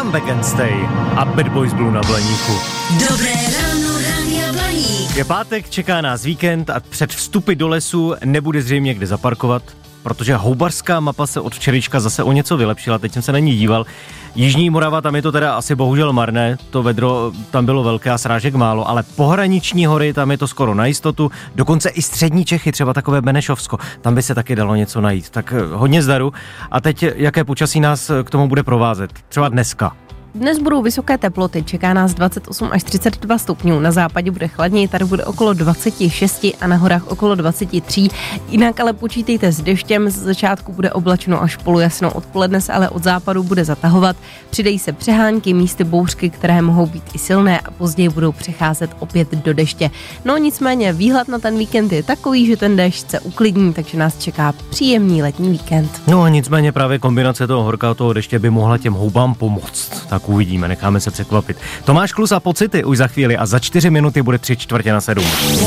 Come Back and Stay a Bad Boys Blue na Blaníku. Dobré ráno, Rádia Blaník. Je pátek, čeká nás víkend a před vstupy do lesu nebude zřejmě kde zaparkovat, protože houbařská mapa se od včerejška zase o něco vylepšila, teď jsem se na ní díval. Jižní Morava, tam je to teda asi bohužel marné, to vedro tam bylo velké a srážek málo, ale pohraniční hory, tam je to skoro na jistotu, dokonce i střední Čechy, třeba takové Benešovsko, tam by se taky dalo něco najít, tak hodně zdaru. A teď, jaké počasí nás k tomu bude provázet, třeba dneska? Dnes budou vysoké teploty, čeká nás 28 až 32 stupňů, na západě bude chladněji, tady bude okolo 26 a na horách okolo 23, jinak ale počítejte s deštěm, z začátku bude oblačno až polojasno, odpoledne se ale od západu bude zatahovat, přidají se přehánky, místy bouřky, které mohou být i silné a později budou přecházet opět do deště. No nicméně výhled na ten víkend je takový, že ten déšť se uklidní, takže nás čeká příjemný letní víkend. No a nicméně právě kombinace toho horka a toho deště by mohla těm houbám pomoct. Tak uvidíme, necháme se překvapit. Tomáš Klus a pocity už za chvíli a za 4 minuty bude 6:45.